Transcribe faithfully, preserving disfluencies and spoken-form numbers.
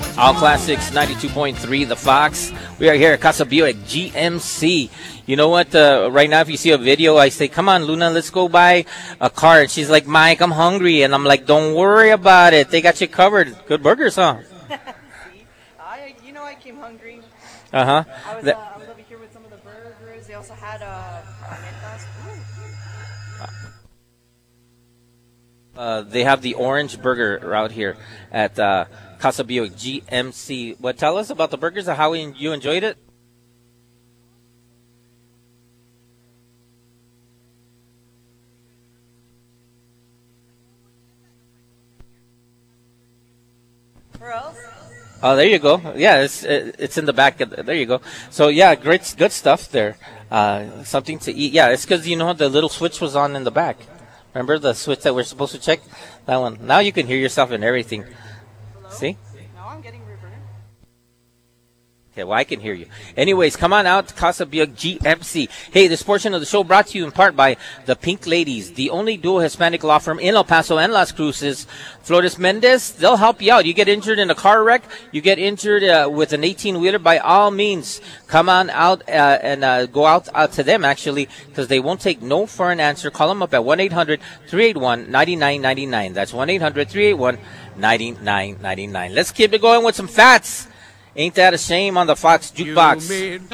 All Classics ninety-two point three, The Fox. We are here at Casa Buick G M C. You know what? Uh, right now, if you see a video, I say, come on, Luna, let's go buy a car. And she's like, Mike, I'm hungry. And I'm like, don't worry about it. They got you covered. Good burgers, huh? See? I, you know I came hungry. Uh-huh. I was, The- uh, I was over here with some of the burgers. They also had uh, carnitas. Uh, they have the orange burger out here at uh, Casa Buick G M C. What? Tell us about the burgers and how you enjoyed it. Where else? Oh, there you go. Yeah, it's it's in the back. There you go. So yeah, great, good stuff there. Uh, something to eat. Yeah, it's because you know the little switch was on in the back. Remember the switch that we're supposed to check? That one. Now you can hear yourself and everything. Hello? See? No, I'm getting reverb. Okay, well, I can hear you. Anyways, come on out to Casa Buick G M C. Hey, this portion of the show brought to you in part by the Pink Ladies, the only dual Hispanic law firm in El Paso and Las Cruces. Flores Mendez, they'll help you out. You get injured in a car wreck, you get injured uh, with an eighteen-wheeler, by all means, come on out uh, and uh, go out uh, to them, actually, because they won't take no for an answer. Call them up at one eight hundred, three eight one, nine nine nine nine. That's one eight hundred, three eight one, nine nine nine nine. Let's keep it going with some fats. Ain't that a shame on the Fox Jukebox?